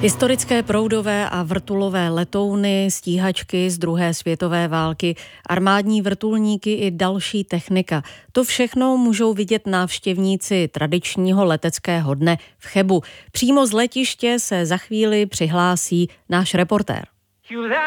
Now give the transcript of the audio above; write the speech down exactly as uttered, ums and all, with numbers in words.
Historické proudové a vrtulové letouny, stíhačky z druhé světové války, armádní vrtulníky i další technika. To všechno můžou vidět návštěvníci tradičního leteckého dne v Chebu. Přímo z letiště se za chvíli přihlásí náš reportér.